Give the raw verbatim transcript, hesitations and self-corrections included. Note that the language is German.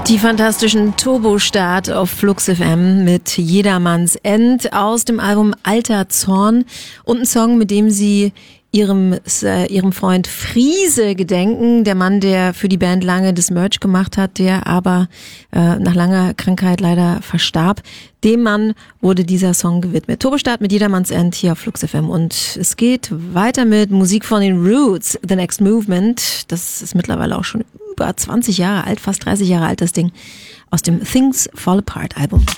Die fantastischen Turbostart auf Flux F M mit Jedermanns End aus dem Album Alter Zorn und ein Song, mit dem sie ihrem äh, ihrem Freund Friese gedenken, der Mann, der für die Band lange das Merch gemacht hat, der aber äh, nach langer Krankheit leider verstarb. Dem Mann wurde dieser Song gewidmet. Turbostart mit Jedermanns End hier auf Flux F M und es geht weiter mit Musik von den Roots, The Next Movement. Das ist mittlerweile auch schon über zwanzig Jahre alt, fast dreißig Jahre alt, das Ding, aus dem Things Fall Apart Album.